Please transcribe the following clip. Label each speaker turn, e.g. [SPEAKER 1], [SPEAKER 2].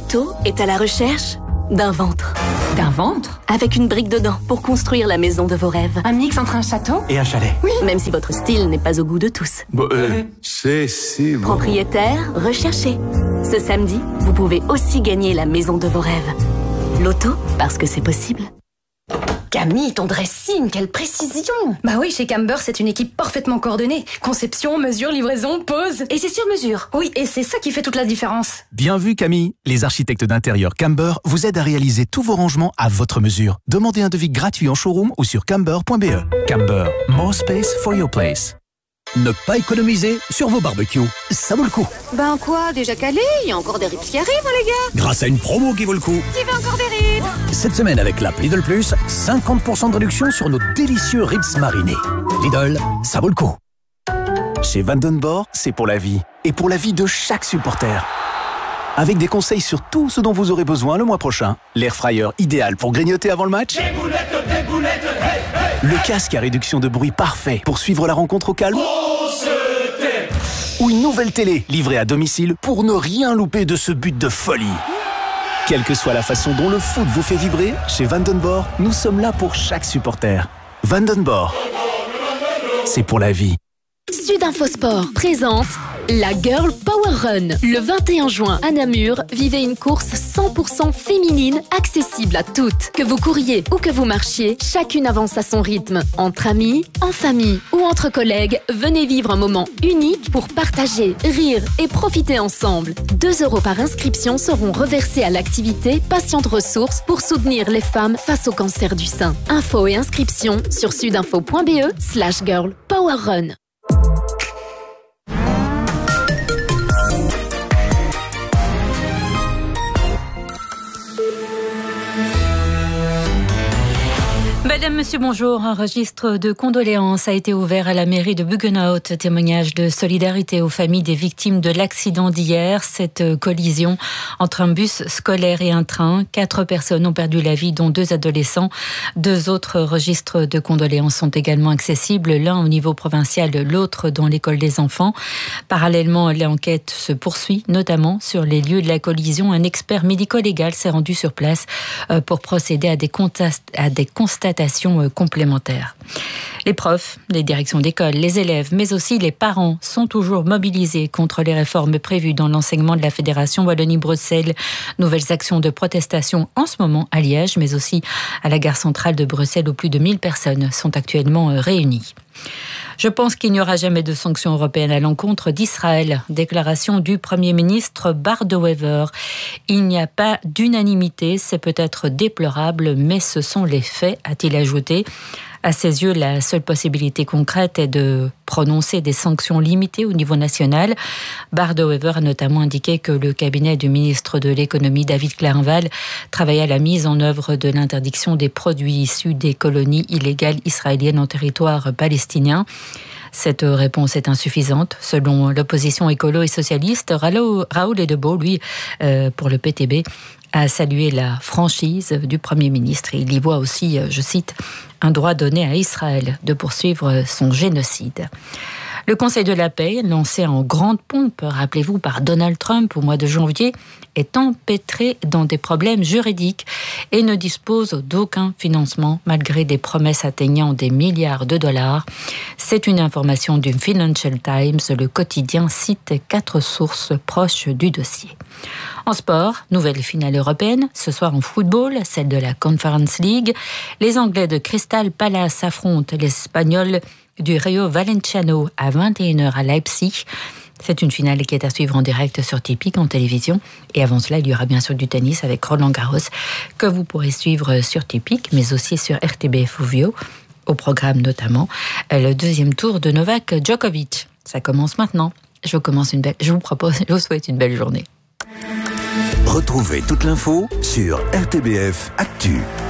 [SPEAKER 1] Loto est à la recherche d'un ventre.
[SPEAKER 2] D'un ventre?
[SPEAKER 1] Avec une brique dedans pour construire la maison de vos rêves.
[SPEAKER 2] Un mix entre un château
[SPEAKER 3] et un chalet.
[SPEAKER 1] Oui, même si votre style n'est pas au goût de tous.
[SPEAKER 3] C'est si bon.
[SPEAKER 1] Propriétaire, recherché. Ce samedi, vous pouvez aussi gagner la maison de vos rêves. Loto, parce que c'est possible.
[SPEAKER 2] Camille, ton dressing, quelle précision!
[SPEAKER 4] Bah oui, chez Camber, c'est une équipe parfaitement coordonnée. Conception, mesure, livraison, pose.
[SPEAKER 2] Et c'est sur mesure.
[SPEAKER 4] Oui, et c'est ça qui fait toute la différence.
[SPEAKER 5] Bien vu, Camille. Les architectes d'intérieur Camber vous aident à réaliser tous vos rangements à votre mesure. Demandez un devis gratuit en showroom ou sur camber.be. Camber, more space for your place.
[SPEAKER 6] Ne pas économiser sur vos barbecues, ça vaut le coup.
[SPEAKER 7] Ben quoi, déjà calé? Il y a encore des ribs qui arrivent, les gars.
[SPEAKER 6] Grâce à une promo qui vaut le coup.
[SPEAKER 7] Qui veut encore des ribs?
[SPEAKER 6] Cette semaine avec l'app Lidl Plus, 50% de réduction sur nos délicieux ribs marinés. Lidl, ça vaut le coup.
[SPEAKER 5] Chez Vandenborg, c'est pour la vie. Et pour la vie de chaque supporter. Avec des conseils sur tout ce dont vous aurez besoin le mois prochain. L'air fryer idéal pour grignoter avant le match.
[SPEAKER 8] Des boulettes, hey, hey.
[SPEAKER 5] Le casque à réduction de bruit parfait pour suivre la rencontre au calme. Ou une nouvelle télé livrée à domicile pour ne rien louper de ce but de folie. Quelle que soit la façon dont le foot vous fait vibrer, chez Vandenborg, nous sommes là pour chaque supporter. Vandenborg, c'est pour la vie.
[SPEAKER 9] Sudinfo Sport présente la Girl Power Run. Le 21 juin à Namur, vivez une course 100% féminine accessible à toutes. Que vous couriez ou que vous marchiez, chacune avance à son rythme. Entre amis, en famille ou entre collègues, venez vivre un moment unique pour partager, rire et profiter ensemble. 2 € par inscription seront reversés à l'activité Patientes Ressources pour soutenir les femmes face au cancer du sein. Infos et inscriptions sur sudinfo.be/Girl Power Run.
[SPEAKER 10] Madame, monsieur, bonjour. Un registre de condoléances a été ouvert à la mairie de Buggenhout. Témoignage de solidarité aux familles des victimes de l'accident d'hier. Cette collision entre un bus scolaire et un train. 4 personnes ont perdu la vie, dont 2 adolescents. 2 autres registres de condoléances sont également accessibles. L'un au niveau provincial, l'autre dans l'école des enfants. Parallèlement, l'enquête se poursuit, notamment sur les lieux de la collision. Un expert médico-légal s'est rendu sur place pour procéder à des constatations complémentaires. Les profs, les directions d'école, les élèves, mais aussi les parents sont toujours mobilisés contre les réformes prévues dans l'enseignement de la Fédération Wallonie-Bruxelles. Nouvelles actions de protestation en ce moment à Liège, mais aussi à la gare centrale de Bruxelles où plus de 1000 personnes sont actuellement réunies. Je pense qu'il n'y aura jamais de sanctions européennes à l'encontre d'Israël. Déclaration du Premier ministre Bart De Wever. Il n'y a pas d'unanimité, c'est peut-être déplorable, mais ce sont les faits, a-t-il ajouté. À ses yeux, la seule possibilité concrète est de prononcer des sanctions limitées au niveau national. Bart De Wever a notamment indiqué que le cabinet du ministre de l'économie, David Clerval, travaillait à la mise en œuvre de l'interdiction des produits issus des colonies illégales israéliennes en territoire palestinien. Cette réponse est insuffisante. Selon l'opposition écolo et socialiste, Raoul Edebo, lui, pour le PTB, a salué la franchise du Premier ministre. Il y voit aussi, je cite, un droit donné à Israël de poursuivre son génocide. Le Conseil de la paix, lancé en grande pompe, rappelez-vous, par Donald Trump au mois de janvier, est empêtré dans des problèmes juridiques et ne dispose d'aucun financement malgré des promesses atteignant des milliards de dollars. C'est une information du Financial Times. Le quotidien cite 4 sources proches du dossier. En sport, nouvelle finale européenne. Ce soir en football, celle de la Conference League. Les Anglais de Crystal Palace affrontent les Espagnols du Rayo Valenciano à 21h à Leipzig. C'est une finale qui est à suivre en direct sur Tipeee en télévision. Et avant cela, il y aura bien sûr du tennis avec Roland Garros que vous pourrez suivre sur Tipeee, mais aussi sur RTBF Ovio, au programme notamment le 2e tour de Novak Djokovic. Ça commence maintenant. Je vous souhaite une belle journée.
[SPEAKER 11] Retrouvez toute l'info sur RTBF Actu.